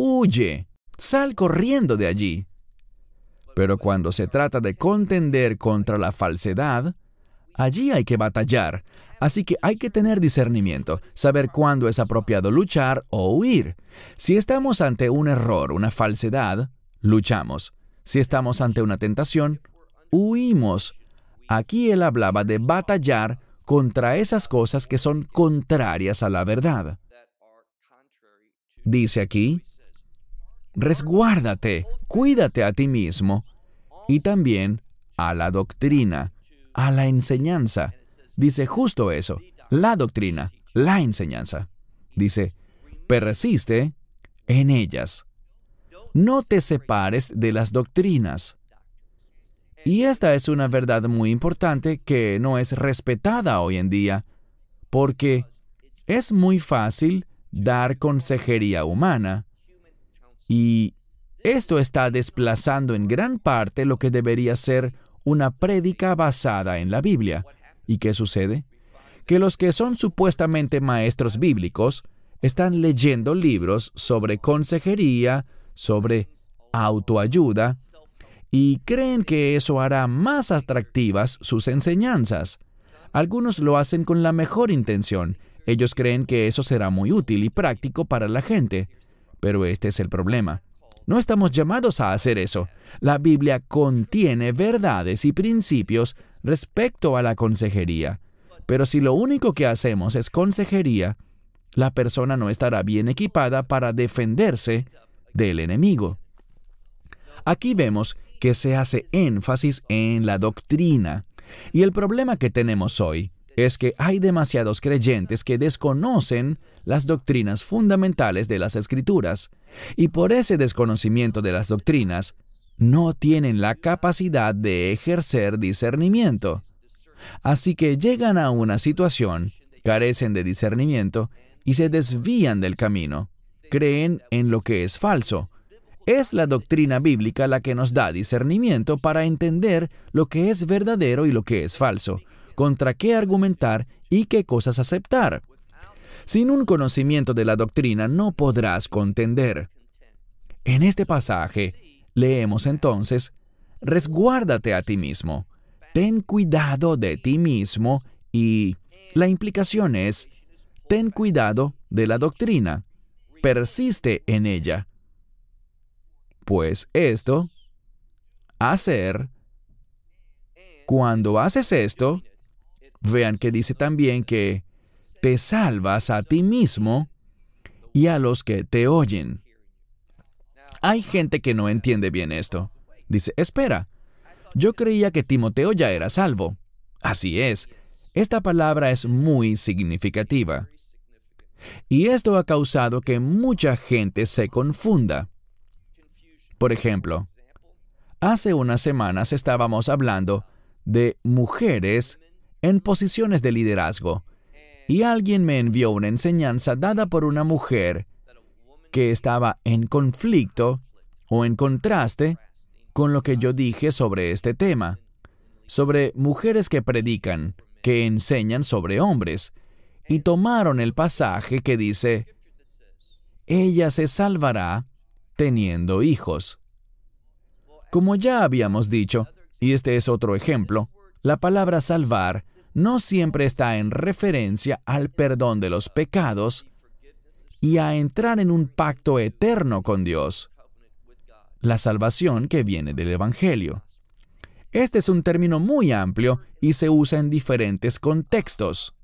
huye, sal corriendo de allí. Pero cuando se trata de contender contra la falsedad, allí hay que batallar. Así que hay que tener discernimiento, saber cuándo es apropiado luchar o huir. Si estamos ante un error, una falsedad, luchamos. Si estamos ante una tentación, huimos. Aquí él hablaba de batallar contra esas cosas que son contrarias a la verdad. Dice aquí, resguárdate, cuídate a ti mismo y también a la doctrina, a la enseñanza. Dice justo eso, la doctrina, la enseñanza. Dice, persiste en ellas. No te separes de las doctrinas. Y esta es una verdad muy importante que no es respetada hoy en día, porque es muy fácil dar consejería humana, y esto está desplazando en gran parte lo que debería ser una prédica basada en la Biblia. ¿Y qué sucede? Que los que son supuestamente maestros bíblicos están leyendo libros sobre consejería, sobre autoayuda, y creen que eso hará más atractivas sus enseñanzas. Algunos lo hacen con la mejor intención. Ellos creen que eso será muy útil y práctico para la gente. Pero este es el problema. No estamos llamados a hacer eso. La Biblia contiene verdades y principios respecto a la consejería. Pero si lo único que hacemos es consejería, la persona no estará bien equipada para defenderse del enemigo. Aquí vemos que se hace énfasis en la doctrina. Y el problema que tenemos hoy es que hay demasiados creyentes que desconocen las doctrinas fundamentales de las Escrituras. Y por ese desconocimiento de las doctrinas, no tienen la capacidad de ejercer discernimiento. Así que llegan a una situación, carecen de discernimiento y se desvían del camino. Creen en lo que es falso. Es la doctrina bíblica la que nos da discernimiento para entender lo que es verdadero y lo que es falso, contra qué argumentar y qué cosas aceptar. Sin un conocimiento de la doctrina no podrás contender. En este pasaje, leemos entonces, resguárdate a ti mismo, ten cuidado de ti mismo y la implicación es, ten cuidado de la doctrina, persiste en ella. Pues esto, cuando haces esto, vean que dice también que te salvas a ti mismo y a los que te oyen. Hay gente que no entiende bien esto. Dice, espera, yo creía que Timoteo ya era salvo. Así es, esta palabra es muy significativa. Y esto ha causado que mucha gente se confunda. Por ejemplo, hace unas semanas estábamos hablando de mujeres en posiciones de liderazgo, y alguien me envió una enseñanza dada por una mujer que estaba en conflicto o en contraste con lo que yo dije sobre este tema, sobre mujeres que predican, que enseñan sobre hombres, y tomaron el pasaje que dice, ella se salvará teniendo hijos. Como ya habíamos dicho, y este es otro ejemplo, la palabra salvar no siempre está en referencia al perdón de los pecados y a entrar en un pacto eterno con Dios, la salvación que viene del Evangelio. Este es un término muy amplio y se usa en diferentes contextos.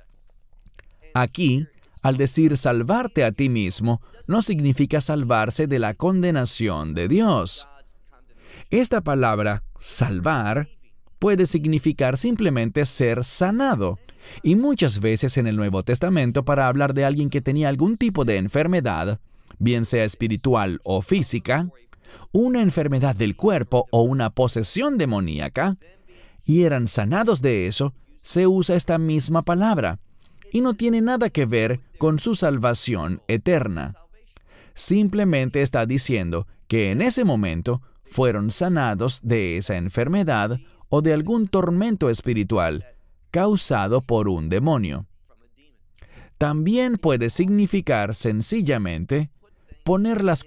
Aquí, al decir salvarte a ti mismo, no significa salvarse de la condenación de Dios. Esta palabra, salvar, puede significar simplemente ser sanado. Y muchas veces en el Nuevo Testamento, para hablar de alguien que tenía algún tipo de enfermedad, bien sea espiritual o física, una enfermedad del cuerpo o una posesión demoníaca, y eran sanados de eso, se usa esta misma palabra, y no tiene nada que ver con su salvación eterna. Simplemente está diciendo que en ese momento fueron sanados de esa enfermedad o de algún tormento espiritual causado por un demonio. También puede significar sencillamente poner las